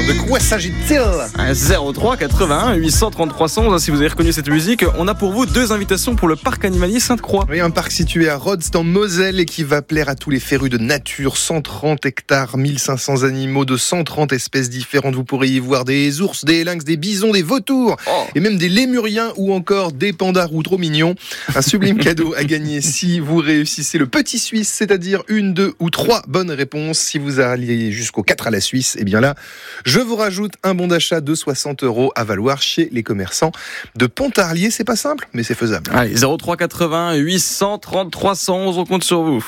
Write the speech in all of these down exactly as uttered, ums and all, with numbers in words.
De quoi s'agit-il ? zéro trois quatre-vingt-un huit cent trente-trois cent onze. Si vous avez reconnu cette musique, on a pour vous deux invitations pour le parc animalier Sainte-Croix. Oui, un parc situé à Rhodes, en Moselle, et qui va plaire à tous les férus de nature. cent trente hectares, mille cinq cents animaux de cent trente espèces différentes. Vous pourrez y voir des ours, des lynx, des bisons, des vautours, oh. et même des lémuriens ou encore des pandas roux trop mignons. Un sublime cadeau à gagner si vous réussissez le petit Suisse, c'est-à-dire une, deux ou trois bonnes réponses. Si vous alliez jusqu'au quatre à la Suisse, et eh bien là, je vous rajoute un bon d'achat de soixante euros à valoir chez les commerçants de Pontarlier. C'est pas simple, mais c'est faisable. Allez, zéro trois quatre-vingt-un huit cent trente-trois cent onze, on compte sur vous.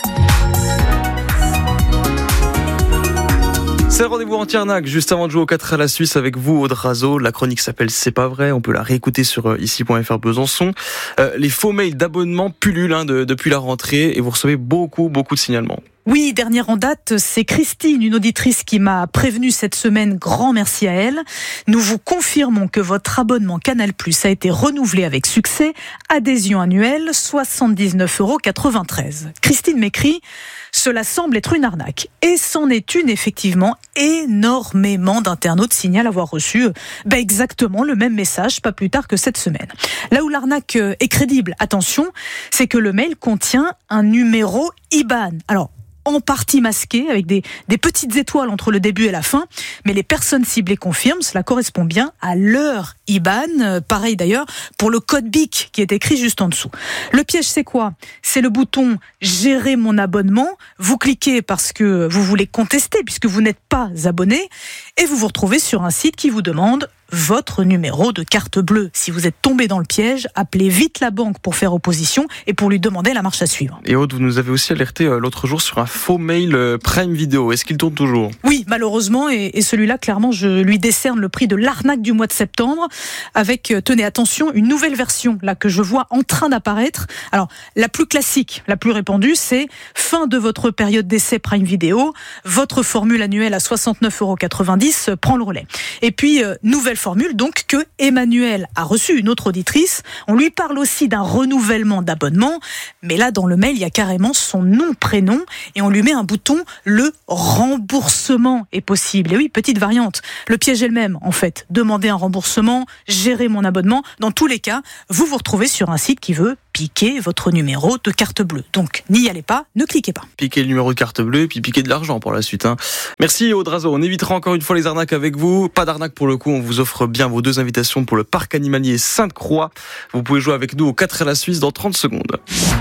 C'est le rendez-vous anti-arnaque, juste avant de jouer au quatre à la Suisse avec vous, Aude Razo. La chronique s'appelle C'est pas vrai, on peut la réécouter sur ici point f r Besançon. Euh, les faux mails d'abonnement pullulent hein, de, depuis la rentrée et vous recevez beaucoup, beaucoup de signalements. Oui, dernière en date, c'est Christine, une auditrice qui m'a prévenue cette semaine. Grand merci à elle. Nous vous confirmons que votre abonnement Canal plus a été renouvelé avec succès. Adhésion annuelle, soixante-dix-neuf euros quatre-vingt-treize. Christine m'écrit « Cela semble être une arnaque ». Et c'en est une, effectivement. Énormément d'internautes signalent avoir reçu ben exactement le même message, pas plus tard que cette semaine. Là où l'arnaque est crédible, attention, c'est que le mail contient un numéro I B A N. Alors, en partie masqué, avec des, des petites étoiles entre le début et la fin, mais les personnes ciblées confirment, cela correspond bien à leur I B A N. Pareil d'ailleurs pour le code B I C qui est écrit juste en dessous. Le piège, c'est quoi ? C'est le bouton « Gérer mon abonnement ». Vous cliquez parce que vous voulez contester, puisque vous n'êtes pas abonné, et vous vous retrouvez sur un site qui vous demande votre numéro de carte bleue. Si vous êtes tombé dans le piège, appelez vite la banque pour faire opposition et pour lui demander la marche à suivre. Et Aude, vous nous avez aussi alerté l'autre jour sur un faux mail Prime Video. Est-ce qu'il tourne toujours ? Oui, malheureusement, et, et celui-là, clairement, je lui décerne le prix de l'arnaque du mois de septembre avec, tenez attention, une nouvelle version là que je vois en train d'apparaître. Alors, la plus classique, la plus répandue, c'est fin de votre période d'essai Prime Video, votre formule annuelle à soixante-neuf euros quatre-vingt-dix prend le relais. Et puis, euh, nouvelle formule donc que Emmanuel a reçu, une autre auditrice. On lui parle aussi d'un renouvellement d'abonnement, mais là dans le mail il y a carrément son nom, prénom, et on lui met un bouton le remboursement est possible. Et oui, petite variante. Le piège est le même en fait. Demander un remboursement, gérer mon abonnement. Dans tous les cas, vous vous retrouvez sur un site qui veut piquer votre numéro de carte bleue. Donc n'y allez pas, ne cliquez pas. Piquer le numéro de carte bleue et puis piquer de l'argent pour la suite. Hein. Merci Aude Razo. On évitera encore une fois les arnaques avec vous. Pas d'arnaque pour le coup, on vous offre bien vos deux invitations pour le parc animalier Sainte-Croix. Vous pouvez jouer avec nous au quatre à la Suisse dans trente secondes.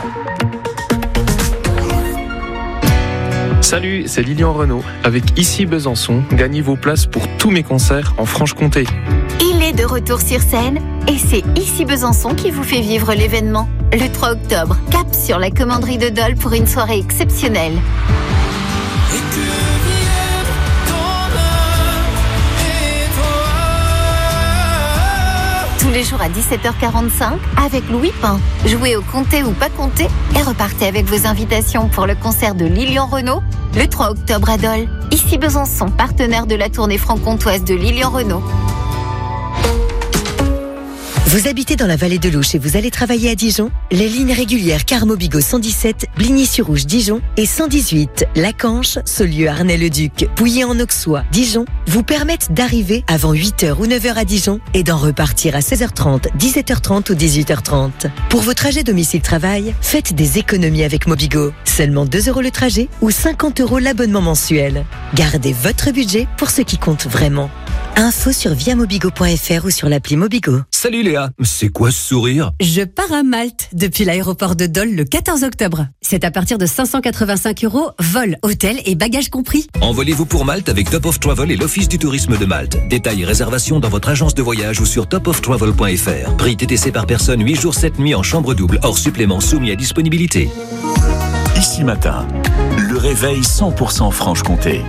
Salut, c'est Lilian Renaud. Avec Ici Besançon, gagnez vos places pour tous mes concerts en Franche-Comté. Il est de retour sur scène et c'est Ici Besançon qui vous fait vivre l'événement. Le trois octobre, cap sur la commanderie de Dole pour une soirée exceptionnelle. Tous les jours à dix-sept heures quarante-cinq avec Louis Pain. Jouez au comté ou pas comté et repartez avec vos invitations pour le concert de Lilian Renaud le trois octobre à Dole. Ici Besançon, partenaire de la tournée franc-comtoise de Lilian Renaud. Vous habitez dans la vallée de l'Ouche et vous allez travailler à Dijon ? Les lignes régulières Carmo-Bigot cent dix-sept, Bligny-sur-Rouge, Dijon et cent dix-huit, Lacanche, Saulieu, Arnay-le-Duc, Pouilly-en-Auxois, Dijon vous permettent d'arriver avant huit heures ou neuf heures à Dijon et d'en repartir à seize heures trente, dix-sept heures trente ou dix-huit heures trente. Pour vos trajets domicile-travail, faites des économies avec Mobigo. Seulement deux euros le trajet ou cinquante euros l'abonnement mensuel. Gardez votre budget pour ce qui compte vraiment. Info sur viamobigo point f r ou sur l'appli Mobigo. Salut Léa, c'est quoi ce sourire ? Je pars à Malte depuis l'aéroport de Dole le quatorze octobre. C'est à partir de cinq cent quatre-vingt-cinq euros, vol, hôtel et bagages compris. Envolez-vous pour Malte avec Top of Travel et l'Office du tourisme de Malte. Détails et réservations dans votre agence de voyage ou sur top of travel point f r. Prix T T C par personne, huit jours sept nuits en chambre double, hors supplément soumis à disponibilité. Ici matin, le réveil cent pour cent Franche-Comté.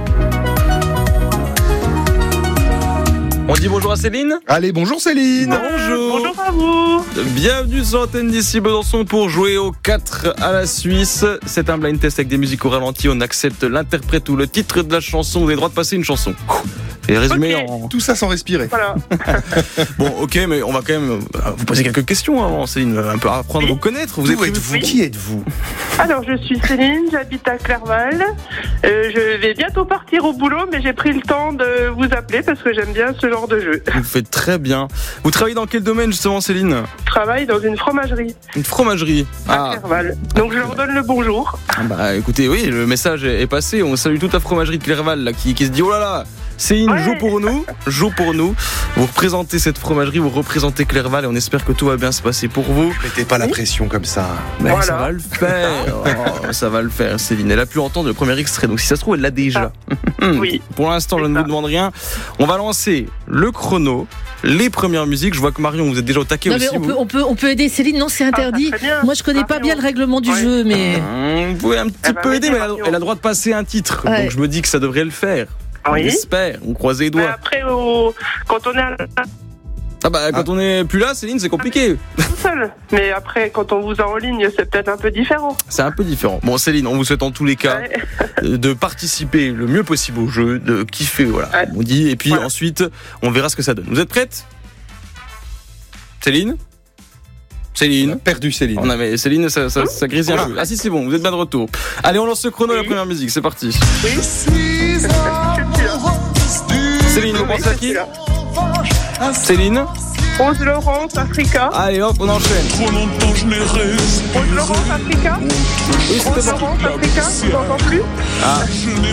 On dit bonjour à Céline. Allez, bonjour Céline. Bonjour. Bonjour à vous. Bienvenue sur l'antenne d'Ici Besançon pour jouer au quatre à la Suisse. C'est un blind test avec des musiques au ralenti. On accepte l'interprète ou le titre de la chanson. Vous avez le droit de passer une chanson. Et résumé Ok. en... Tout ça sans respirer. Voilà. Bon, ok, mais on va quand même euh, vous poser quelques questions avant, Céline, un peu apprendre à vous connaître. Vous D'où êtes prévu- êtes-vous? Qui êtes-vous? Alors, je suis Céline, j'habite à Clerval. Euh, je vais bientôt partir au boulot, mais j'ai pris le temps de vous appeler parce que j'aime bien ce genre de jeu. Vous faites très bien. Vous travaillez dans quel domaine justement, Céline? Je travaille dans une fromagerie Une fromagerie. à Clerval. Donc, je leur donne le bonjour. Ah bah écoutez, oui, le message est est passé. On salue toute la fromagerie de Clerval là, qui, qui se dit oh là là, Céline Ouais. joue pour nous, joue pour nous. Vous représentez cette fromagerie, vous représentez Clerval et on espère que tout va bien se passer pour vous. Mettez pas la pression comme ça. Mais Voilà. ça va le faire, Oh, ça va le faire, Céline. Elle a pu entendre le premier extrait, donc si ça se trouve, elle l'a déjà. Oui. Pour l'instant, je C'est ne ça. vous demande rien. On va lancer le chrono, les premières musiques. Je vois que Marion, vous êtes déjà au taquet Non, aussi. mais on vous. peut, on, peut, on peut aider Céline, non, c'est interdit. Ah, ça serait bien. Moi, je connais pas Marion. bien le règlement du Ouais. jeu, mais. Hum, Vous pouvez un petit Elle va peu aider, m'aider, mais elle a, Marion. elle a le droit de passer un titre. Ouais. Donc je me dis que ça devrait le faire. On Oui. espère, on croise les Mais doigts. après, au... quand on est à- Ah bah quand on est plus là, Céline, c'est compliqué. tout seul. Mais après, quand on vous a en ligne, c'est peut-être un peu différent. C'est un peu différent. Bon, Céline, on vous souhaite en tous les cas Ouais. euh, de participer le mieux possible au jeu, de kiffer, voilà, Ouais. comme on dit. Et puis Voilà. ensuite, on verra ce que ça donne. Vous êtes prête, Céline? On a Céline? perdu Céline. On a, mais Céline, ça, ça, ça grésille un peu. Ah si, c'est bon, vous êtes bien de retour. Allez, on lance le chrono, la Oui. première musique, c'est parti. Oui. Je suis là. Céline, vous Oui, pensez à je qui? suis là. Céline? Rose Laurence, Africa. Allez hop, on enchaîne. Rose Laurence, Africa. Oui, Rose c'était bon. Laurence, Africa. Tu n'entends plus? Ah.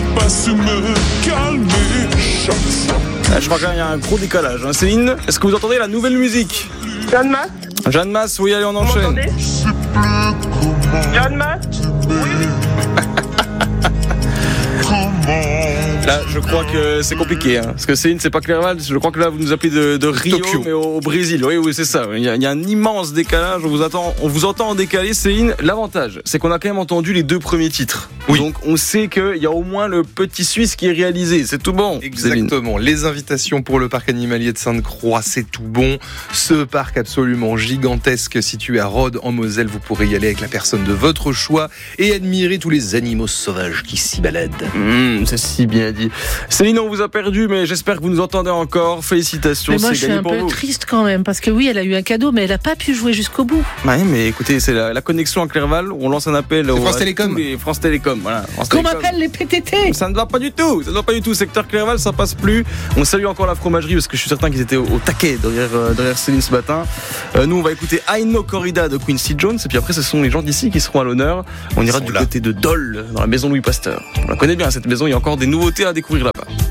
Ah, je crois qu'il y a un gros décalage. hein. Céline, est-ce que vous entendez la nouvelle musique? Jeanne Masse. Jeanne Masse, oui, allez, on Vous enchaîne. m'entendez? Jeanne Masse. Oui, oui. Là, je crois que c'est compliqué, hein, parce que Céline, c'est pas Clerval. Je crois que là, vous nous appelez de, de Rio, Tokyo. mais au, au Brésil. Oui, oui, c'est ça. Il y, a, il y a un immense décalage. On vous attend, on vous entend en décalé, Céline. L'avantage, c'est qu'on a quand même entendu les deux premiers titres. Oui. Donc, on sait qu'il y a au moins le petit Suisse qui est réalisé. C'est tout bon. Céline. Exactement. Les invitations pour le parc animalier de Sainte-Croix, c'est tout bon. Ce parc absolument gigantesque situé à Rhodes en Moselle, vous pourrez y aller avec la personne de votre choix et admirer tous les animaux sauvages qui s'y baladent. Mmh, c'est si bien dit. Céline, on vous a perdu, mais j'espère que vous nous entendez encore. Félicitations, Mais moi, c'est je suis gagné un pour peu vous. triste quand même, parce que oui, elle a eu un cadeau, mais elle a pas pu jouer jusqu'au bout. Ouais, mais écoutez, c'est la, la connexion à Clerval. On lance un appel au France à Télécom. tous les France Télécom. Voilà, France Qu'on Télécom. m'appelle les P T T. Ça ne va pas du tout, ça ne va pas du tout. Secteur Clerval, ça passe plus. On salue encore la fromagerie parce que je suis certain qu'ils étaient au, au taquet derrière, euh, derrière Céline ce matin. Euh, nous, on va écouter I Know Corrida de Quincy Jones. Et puis après, ce sont les gens d'ici qui seront à l'honneur. On ira sont du là. côté de Dole, dans la maison Louis Pasteur. On la connaît bien cette maison, il y a encore des nouveautés à découvrir là-bas.